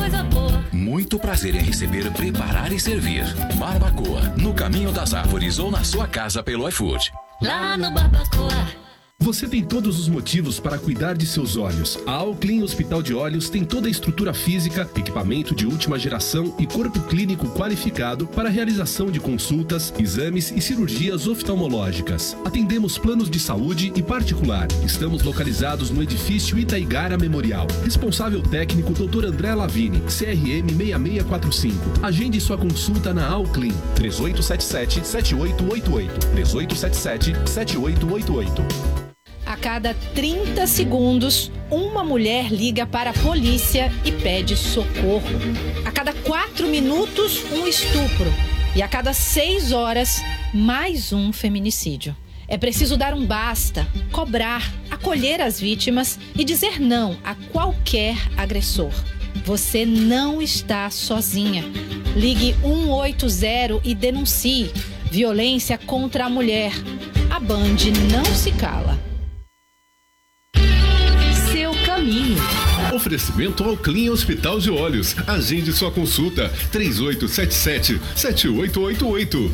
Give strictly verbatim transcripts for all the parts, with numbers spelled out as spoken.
coisa boa. Muito prazer em receber, preparar e servir. Barbacoa, no Caminho das Árvores ou na sua casa pelo iFood. Lá no Barbacoa. Você tem todos os motivos para cuidar de seus olhos. A Alclin Hospital de Olhos tem toda a estrutura física, equipamento de última geração e corpo clínico qualificado para a realização de consultas, exames e cirurgias oftalmológicas. Atendemos planos de saúde e particular. Estamos localizados no edifício Itaigara Memorial. Responsável técnico doutor André Lavini, C R M seis seis quatro cinco. Agende sua consulta na Alclin. três oito sete sete, sete oito oito oito. três oito sete sete, sete oito oito oito. A cada trinta segundos, uma mulher liga para a polícia e pede socorro. A cada quatro minutos, um estupro. E a cada seis horas, mais um feminicídio. É preciso dar um basta, cobrar, acolher as vítimas e dizer não a qualquer agressor. Você não está sozinha. Ligue um oito zero e denuncie violência contra a mulher. A Band não se cala. Seu caminho. Oferecimento ao Clean Hospital de Olhos. Agende sua consulta. três oito sete sete, sete oito oito oito.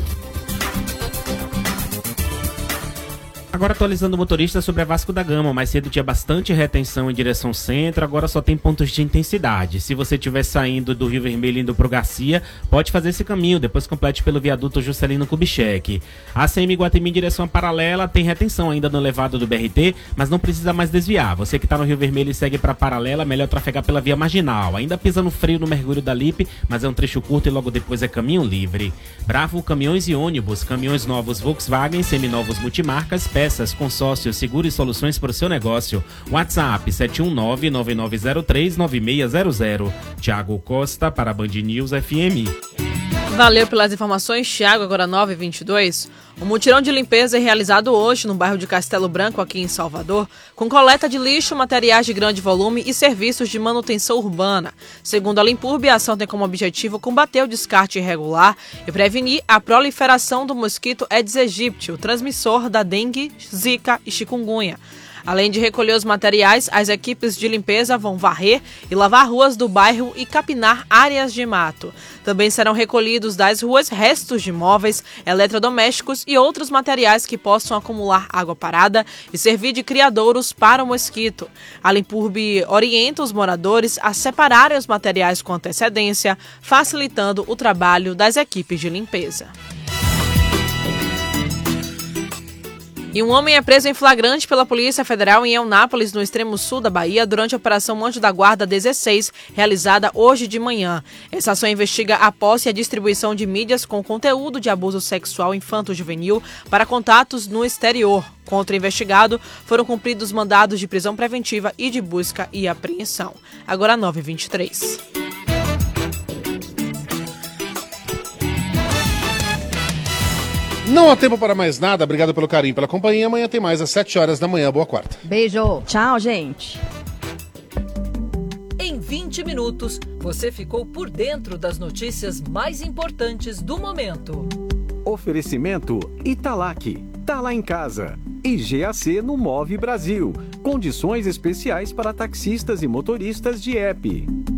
Agora atualizando o motorista sobre a Vasco da Gama. Mais cedo tinha bastante retenção em direção centro, agora só tem pontos de intensidade. Se você estiver saindo do Rio Vermelho indo pro Garcia, pode fazer esse caminho, depois complete pelo viaduto Juscelino Kubitschek. A C M Guatemi em direção à Paralela tem retenção ainda no elevado do B R T, mas não precisa mais desviar. Você que está no Rio Vermelho e segue para Paralela, melhor trafegar pela via marginal. Ainda pisa no freio no Mergulho da Lipe, mas é um trecho curto e logo depois é caminho livre. Bravo Caminhões e Ônibus, caminhões novos Volkswagen, seminovos multimarcas, peças, consórcio, seguro e soluções para o seu negócio. WhatsApp sete um nove, nove nove zero três, nove seis zero zero. Thiago Costa para a Band News F M. Valeu pelas informações, Thiago. Agora nove e vinte e dois. O mutirão de limpeza é realizado hoje no bairro de Castelo Branco, aqui em Salvador, com coleta de lixo, materiais de grande volume e serviços de manutenção urbana. Segundo a Limpurb, a ação tem como objetivo combater o descarte irregular e prevenir a proliferação do mosquito Aedes aegypti, o transmissor da dengue, zika e chikungunya. Além de recolher os materiais, as equipes de limpeza vão varrer e lavar ruas do bairro e capinar áreas de mato. Também serão recolhidos das ruas restos de móveis, eletrodomésticos e outros materiais que possam acumular água parada e servir de criadouros para o mosquito. A Limpurb orienta os moradores a separarem os materiais com antecedência, facilitando o trabalho das equipes de limpeza. E um homem é preso em flagrante pela Polícia Federal em Eunápolis, no extremo sul da Bahia, durante a Operação Anjo da Guarda dezesseis, realizada hoje de manhã. Essa ação investiga a posse e a distribuição de mídias com conteúdo de abuso sexual infanto-juvenil para contatos no exterior. Contra o investigado, foram cumpridos mandados de prisão preventiva e de busca e apreensão. Agora nove e vinte e três. Não há tempo para mais nada. Obrigado pelo carinho, pela companhia. Amanhã tem mais às sete horas da manhã. Boa quarta. Beijo. Tchau, gente. Em vinte minutos, você ficou por dentro das notícias mais importantes do momento. Oferecimento Italac. Tá lá em casa. E G A C no Move Brasil. Condições especiais para taxistas e motoristas de app.